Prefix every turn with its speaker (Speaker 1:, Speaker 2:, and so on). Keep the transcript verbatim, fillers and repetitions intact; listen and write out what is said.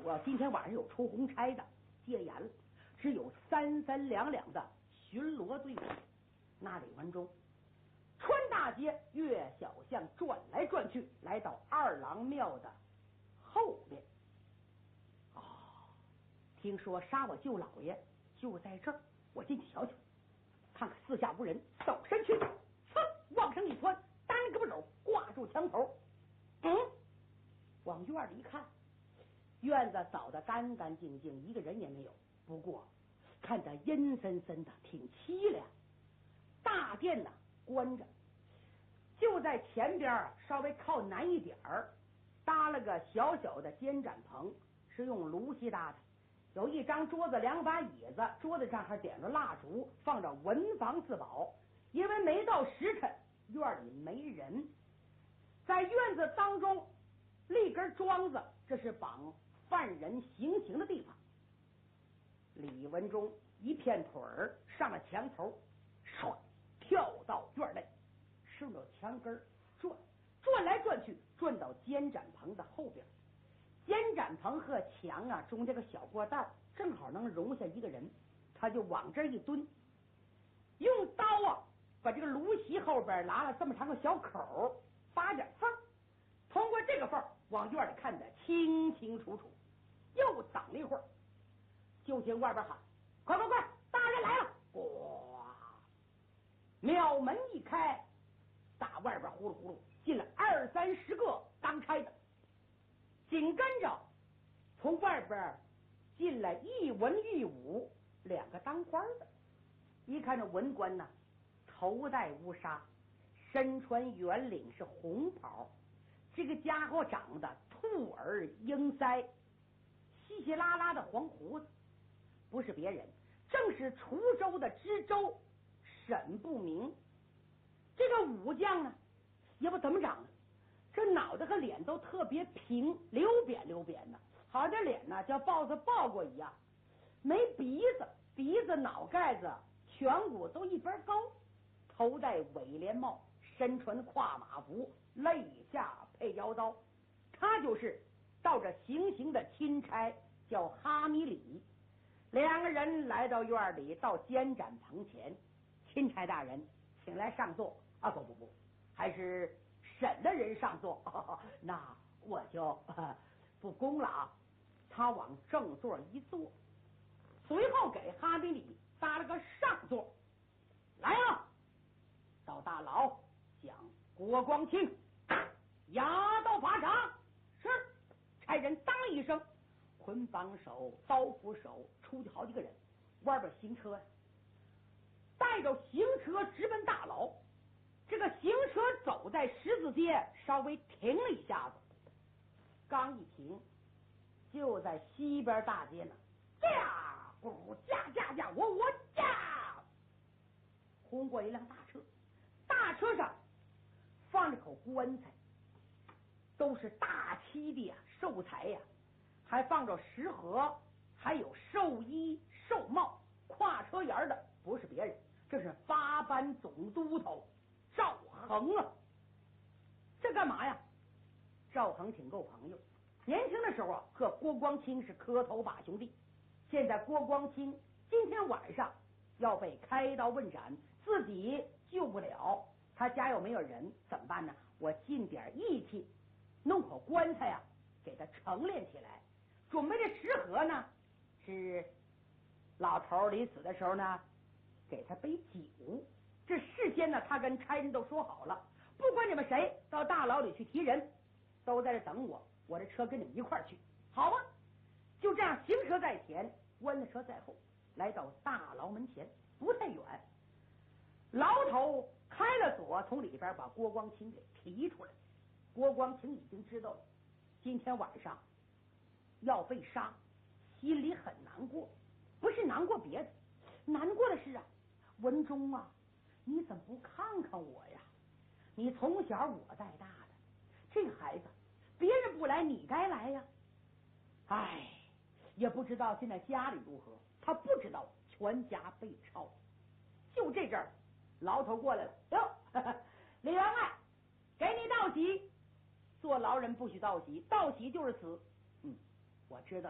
Speaker 1: 说今天晚上有出红差的，戒严了，只有三三两两的巡逻队伍。那李文忠穿大街越小巷转来转去，来到二郎庙的后面。哦，听说杀我舅老爷就在这儿，我进去瞧瞧，看看四下无人，走身去，噌往上一窜，单胳膊肘挂住墙头，嗯，往院里一看，院子扫得干干净净，一个人也没有。不过看得阴森森的，挺凄凉。大殿呢关着，就在前边稍微靠南一点儿搭了个小小的监斩棚，是用芦席搭的，有一张桌子，两把椅子，桌子上还点着蜡烛，放着文房四宝。因为没到时辰，院里没人。在院子当中立根桩子，这是绑犯人行刑的地方。李文忠一片腿儿上了墙头，唰跳到院内，顺着墙根转，转来转去，转到监斩棚的后边。监斩棚和墙啊中这个小过道正好能容下一个人，他就往这一蹲，用刀啊把这个芦席后边拉了这么长个小口，发点缝，通过这个缝往院里看得清清楚楚。又等了一会儿，就听外边喊：快快快，大人来了！哇，庙门一开，打外边呼噜呼噜进了二三十个当差的，紧跟着从外边进来一文一武两个当官的。一看这文官呢，头戴乌纱，身穿圆领是红袍，这个家伙长得兔耳鹰腮，稀稀拉拉的黄胡子，不是别人，正是滁州的知州沈不明。这个武将呢也不怎么长，这脑袋和脸都特别平，溜扁溜扁的，好这脸呢像豹子抱过一样，没鼻子，鼻子脑盖子颧骨都一边高，头戴尾帘帽，身穿跨马服，肋下配腰刀。他就是到这行刑的钦差，叫哈米里。两个人来到院里，到监斩棚前，钦差大人请来上座。啊不不不，还是审的人上座、哦、那我就、呃、不恭了啊。他往正座一坐，随后给哈米里搭了个上座。来了，到大牢将郭光清押到法场。是，差人当一声，捆绑手、刀斧手出去好几个人，外边行车呀，带着行车直奔大牢。这个行车走在十字街，稍微停了一下子，刚一停，就在西边大街呢，驾咕驾驾驾，我我驾，轰过一辆大车，大车上放着口棺材，都是大漆的呀，寿材呀，还放着食盒，还有寿衣寿帽。挎车沿的不是别人，这是八班总督头赵恒啊。这干嘛呀？赵恒挺够朋友，年轻的时候啊和郭光清是磕头把兄弟。现在郭光清今天晚上要被开刀问斩，自己救不了，他家又没有人，怎么办呢？我尽点义气，弄口棺材啊给他成殓起来。准备的食盒呢是老头临死的时候呢给他杯酒。这事先呢他跟差人都说好了，不管你们谁到大牢里去提人，都在这等我，我这车跟你们一块儿去，好吧？就这样，行车在前，棺材车在后，来到大牢门前，不太远。牢头开了锁，从里边把郭光清给提出来。郭光清已经知道了今天晚上要被杀，心里很难过，不是难过别的，难过的是啊，文忠啊，你怎么不看看我呀？你从小我带大的，这个孩子别人不来你该来呀。唉，也不知道现在家里如何，他不知道全家被抄。就这阵儿，牢头过来了，哟，呵呵李员外，给你道喜。做牢人不许道喜，道喜就是死。嗯，我知道。